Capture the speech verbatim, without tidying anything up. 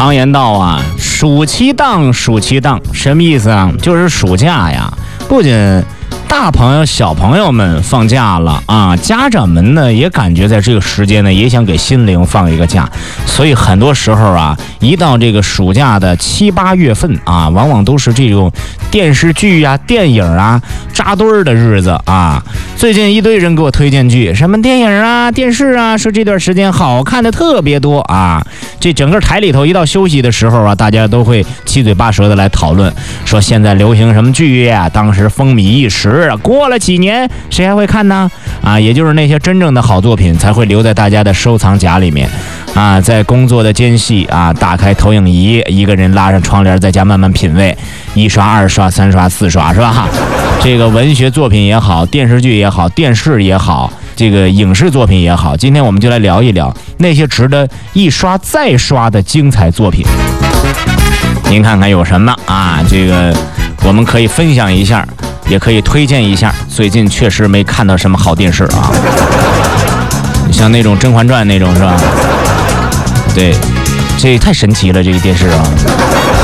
常言道啊，暑期档，暑期档什么意思啊？就是暑假呀，不仅大朋友小朋友们放假了啊，家长们呢也感觉在这个时间呢也想给心灵放一个假，所以很多时候啊，一到这个暑假的七八月份啊，往往都是这种电视剧啊、电影啊扎堆儿的日子啊。最近一堆人给我推荐剧，什么电影啊、电视啊，说这段时间好看的特别多啊。这整个台里头一到休息的时候啊，大家都会七嘴八舌的来讨论，说现在流行什么剧呀、啊，当时风靡一时。过了几年谁还会看呢？啊，也就是那些真正的好作品才会留在大家的收藏夹里面啊。在工作的间隙啊，打开投影仪，一个人拉上窗帘，在家慢慢品味，一刷二刷三刷四刷，是吧？这个文学作品也好，电视剧也好，电视也好，这个影视作品也好，今天我们就来聊一聊那些值得一刷再刷的精彩作品。您看看有什么啊？这个我们可以分享一下，也可以推荐一下。最近确实没看到什么好电视啊，像那种《甄嬛传》那种是吧？对，这太神奇了，这个电视啊。